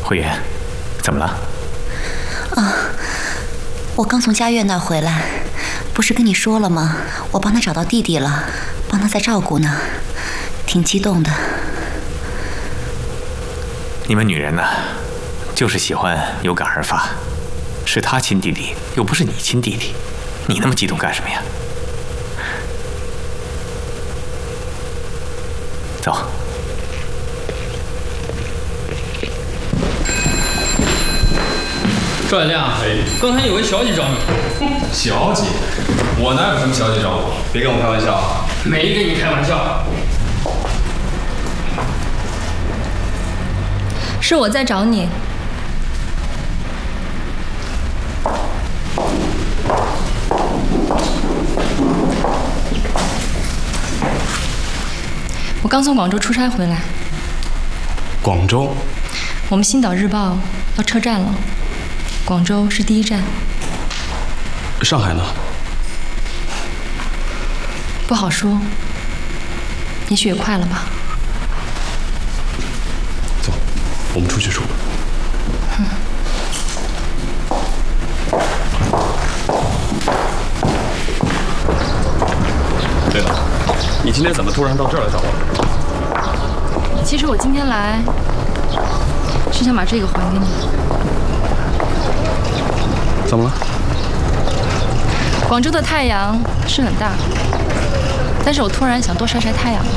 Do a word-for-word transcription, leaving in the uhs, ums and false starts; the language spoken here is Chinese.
慧妍，怎么了？ 啊，我刚从佳悦那儿回来，不是跟你说了吗？我帮他找到弟弟了，帮他在照顾呢，挺激动的。 你们女人呢，就是喜欢有感而发。是他亲弟弟，又不是你亲弟弟，你那么激动干什么呀？走。 赵元亮，哎，刚才有位小姐找你。 小姐？我哪有什么小姐找我？别跟我开玩笑。 没跟你开玩笑。 是我在找你。我刚从广州出差回来。 广州？ 我们《星岛日报》要撤站了。 广州是第一站， 上海呢？ 不好说，也许也快了吧。 走，我们出去说。 嗯。 对了，你今天怎么突然到这儿来找我？ 其实我今天来是想把这个还给你。 怎么了？ 广州的太阳是很大，但是我突然想多晒晒太阳。